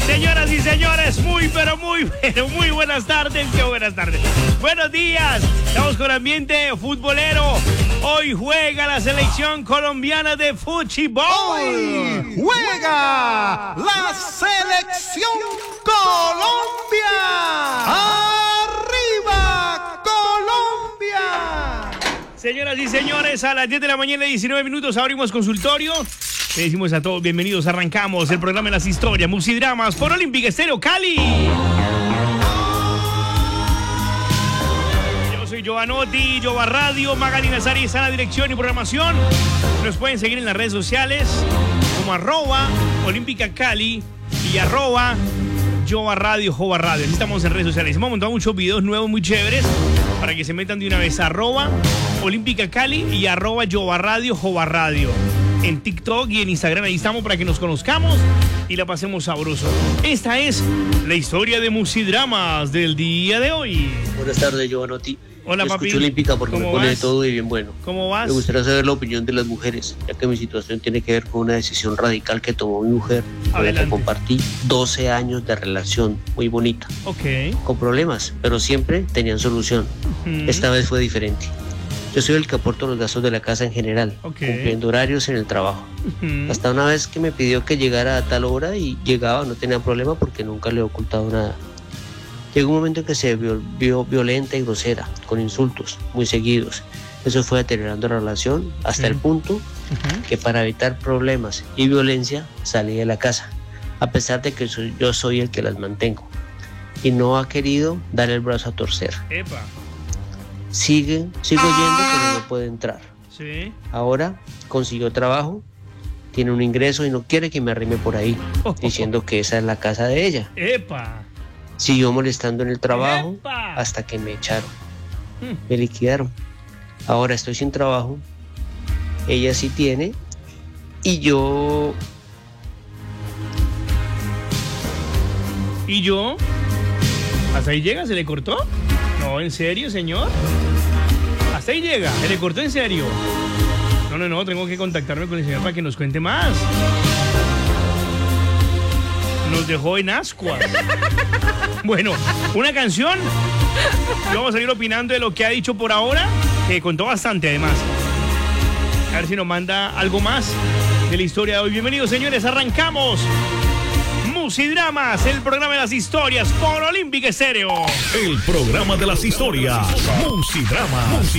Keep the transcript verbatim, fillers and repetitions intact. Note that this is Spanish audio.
Señoras y señores, muy, pero muy, pero muy buenas tardes. Qué buenas tardes. Buenos días. Estamos con ambiente futbolero. Hoy juega la selección colombiana de fútbol. Hoy juega la selección Colombia. ¡Arriba Colombia! Señoras y señores, a las diez de la mañana, diecinueve minutos, abrimos consultorio. Le decimos a todos bienvenidos, arrancamos el programa de las historias, Musidramas por Olímpica Estéreo Cali. Yo soy Giovanotti, Jova Radio, Magali Nazari está en la dirección y programación. Nos pueden seguir en las redes sociales como arroba Olímpica Cali y arroba Jova Radio, Jova Radio. Así estamos en redes sociales. Hemos montado muchos videos nuevos muy chéveres para que se metan de una vez. Arroba Olímpica Cali y arroba Jova Radio, Jova Radio. En TikTok y en Instagram, ahí estamos para que nos conozcamos y la pasemos sabroso. Esta es la historia de Musidramas del día de hoy. Buenas tardes, Giovanotti. Hola, papi. Escucho Olímpica porque me pone de todo y bien bueno. ¿Cómo vas? Me gustaría saber la opinión de las mujeres, ya que mi situación tiene que ver con una decisión radical que tomó mi mujer, con la que compartí doce años de relación muy bonita. Ok. Con problemas, pero siempre tenían solución. Uh-huh. Esta vez fue diferente. Yo soy el que aporto los gastos de la casa en general, okay, cumpliendo horarios en el trabajo. Uh-huh. Hasta una vez que me pidió que llegara a tal hora y llegaba, no tenía problema porque nunca le he ocultado nada. Llegó un momento en que se vio violenta y grosera, con insultos muy seguidos. Eso fue deteriorando la relación hasta uh-huh. el punto uh-huh. que para evitar problemas y violencia salí de la casa, a pesar de que soy, yo soy el que las mantengo. Y no ha querido dar el brazo a torcer. Epa. Sigue, sigo yendo, pero no puede entrar. Sí. Ahora consiguió trabajo, tiene un ingreso y no quiere que me arrime por ahí, oh, diciendo oh, oh. que esa es la casa de ella. Epa. Siguió molestando en el trabajo Epa. hasta que me echaron. Hmm. Me liquidaron. Ahora estoy sin trabajo. Ella sí tiene. Y yo... ¿Y yo? ¿Hasta ahí llega? ¿Se le cortó? No, ¿en serio, señor? Hasta ahí llega, ¿se le cortó en serio? No, no, no, tengo que contactarme con el señor para que nos cuente más. Nos dejó en ascuas. Bueno, una canción. Y vamos a seguir opinando de lo que ha dicho por ahora, que contó bastante además. A ver si nos manda algo más de la historia de hoy. Bienvenidos, señores, arrancamos Musidramas, el programa de las historias por Olímpica Estéreo. El programa de las historias, Musidramas.